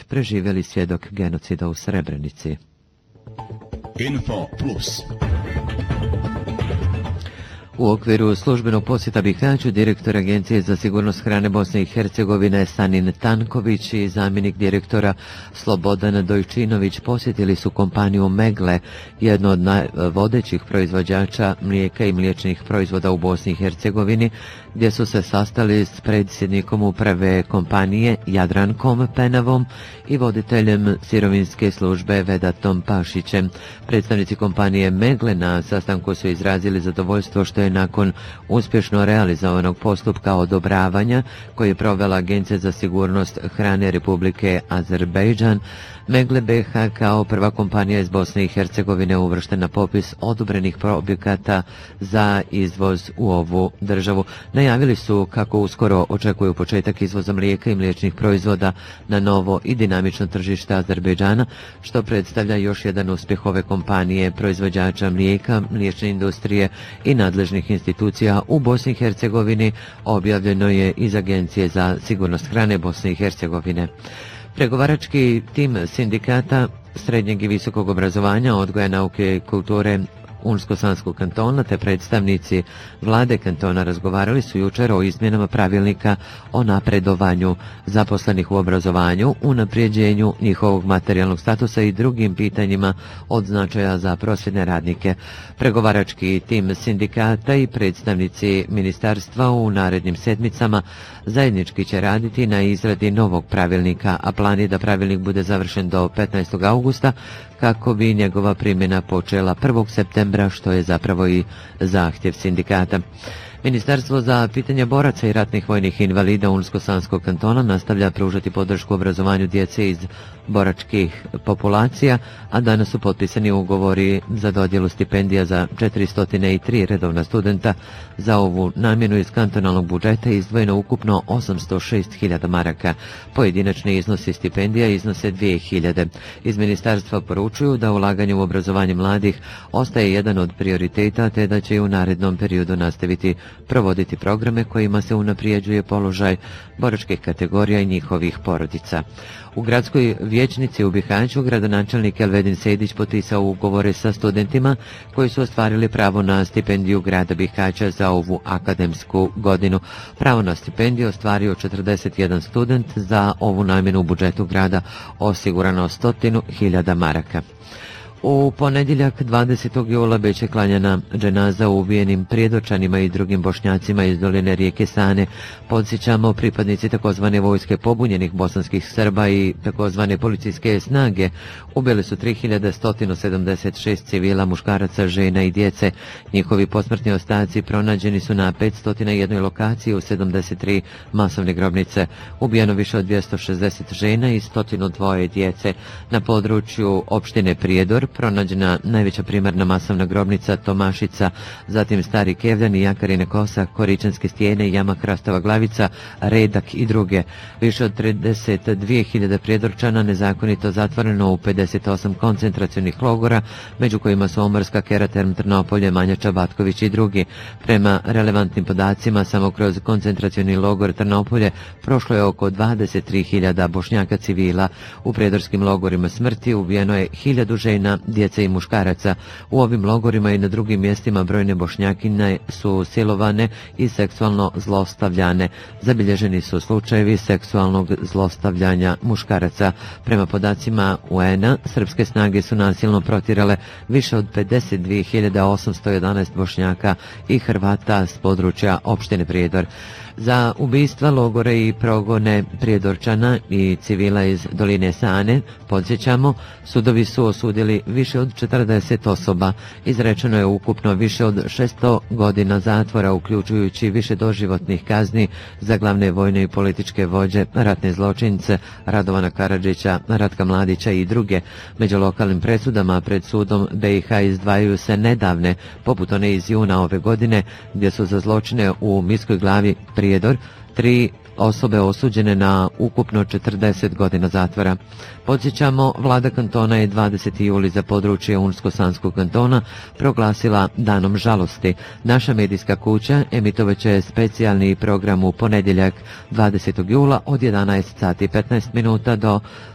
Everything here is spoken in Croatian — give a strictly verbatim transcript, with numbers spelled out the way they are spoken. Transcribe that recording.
preživjeli svjedok genocida u Srebrenici. Info Plus. U okviru službenog posjeta Bihaću, direktor Agencije za sigurnost hrane Bosne i Hercegovine Sanin Tanković i zamjenik direktora Slobodan Dojčinović posjetili su kompaniju Megle, jednu od vodećih proizvođača mlijeka i mliječnih proizvoda u Bosni i Hercegovini, gdje su se sastali s predsjednikom uprave kompanije Jadrankom Penavom i voditeljem sirovinske službe Vedatom Pašićem. Predstavnici kompanije Megle na sastanku su izrazili zadovoljstvo što je nakon uspješno realizovanog postupka odobravanja koji je provela Agencija za sigurnost hrane Republike Azerbejdžan, Megle B H kao prva kompanija iz Bosne i Hercegovine uvrštena na popis odobrenih objekata za izvoz u ovu državu. Najavili su kako uskoro očekuju početak izvoza mlijeka i mliječnih proizvoda na novo i dinamično tržište Azerbejdžana, što predstavlja još jedan uspjeh ove kompanije, proizvođača mlijeka, mliječne industrije i nadležnih institucija u Bosni i Hercegovini, objavljeno je iz Agencije za sigurnost hrane Bosne i Hercegovine. Pregovarački tim sindikata srednjeg i visokog obrazovanja, odgoja, nauke i kulture Unsko-Sanskog kantona te predstavnici vlade kantona razgovarali su jučer o izmjenama pravilnika o napredovanju zaposlenih u obrazovanju, unaprijeđenju njihovog materijalnog statusa i drugim pitanjima od značaja za prosvjetne radnike. Pregovarački tim sindikata i predstavnici ministarstva u narednim sedmicama zajednički će raditi na izradi novog pravilnika, a plan je da pravilnik bude završen do petnaestog augusta kako bi njegova primjena počela prvog septembra, što je zapravo i zahtjev sindikata. Ministarstvo za pitanja boraca i ratnih vojnih invalida Unsko-Sanskog kantona nastavlja pružati podršku obrazovanju djece iz boračkih populacija, a danas su potpisani ugovori za dodjelu stipendija za četiristo tri redovna studenta. Za ovu namjenu iz kantonalnog budžeta izdvojeno ukupno osamsto šest hiljada maraka. Pojedinačni iznosi stipendija iznose dvije hiljade. Iz ministarstva poručuju da ulaganje u obrazovanje mladih ostaje jedan od prioriteta, te da će u narednom periodu nastaviti provoditi programe kojima se unaprijeđuje položaj boračkih kategorija i njihovih porodica. U gradskoj vijećnici u Bihaću gradonačelnik Elvedin Sejdić potpisao ugovore sa studentima koji su ostvarili pravo na stipendiju grada Bihaća za ovu akademsku godinu. Pravo na stipendiju ostvario četrdeset jedan student, za ovu namjenu u budžetu grada osigurano stotinu hiljada maraka. U ponedjeljak dvadesetog jula biće klanjana dženaza ubijenim prijedočanima i drugim Bošnjacima iz doline rijeke Sane. Podsjećamo, pripadnici takozvane vojske pobunjenih bosanskih Srba i takozvane policijske snage ubili su tri hiljade sto sedamdeset šest civila, muškaraca, žena i djece. Njihovi posmrtni ostaci pronađeni su na petsto jednoj lokaciji u sedamdeset tri masovne grobnice. Ubijeno više od dvjesto šezdeset žena i sto dva djece. Na području opštine Prijedor pronađena najveća primarna masovna grobnica Tomašica, zatim Stari Kevljan i Jakarine Kosa, Koričanske stijene, Jama Hrastova glavica, Redak i druge. Više od trideset dvije hiljade prijedorčana nezakonito zatvoreno u pedeset osam koncentracionih logora, među kojima su Omorska, Kera, Term, Trnopolje, Manjača, Batković i drugi. Prema relevantnim podacima, samo kroz koncentracioni logor Trnopolje prošlo je oko dvadeset tri hiljada Bošnjaka civila. U prijedorskim logorima smrti ubijeno je hiljadu žena, djece i muškaraca. U ovim logorima i na drugim mjestima brojne Bošnjakine su silovane i seksualno zlostavljane. Zabilježeni su slučajevi seksualnog zlostavljanja muškaraca. Prema podacima U N A, srpske snage su nasilno protjerale više od pedeset dvije hiljade osamsto jedanaest Bošnjaka i Hrvata s područja opštine Prijedor. Za ubistva, logore i progone prijedorčana i civila iz doline Sane, podsjećamo, sudovi su osudili više od četrdeset osoba. Izrečeno je ukupno više od šesto godina zatvora, uključujući više doživotnih kazni za glavne vojne i političke vođe, ratne zločince Radovana Karadžića, Ratka Mladića i druge. Među lokalnim presudama pred sudom B i H izdvajaju se nedavne, poput one iz juna ove godine, gdje su za zločine u Miskoj glavi Prijedor tri osobe osuđene na ukupno četrdeset godina zatvora. Podsjećamo, vlada kantona je dvadeseti juli za područje Unsko-Sanskog kantona proglasila danom žalosti. Naša medijska kuća emitovaće specijalni program u ponedjeljak dvadesetog jula od jedanaest sati i petnaest minuta do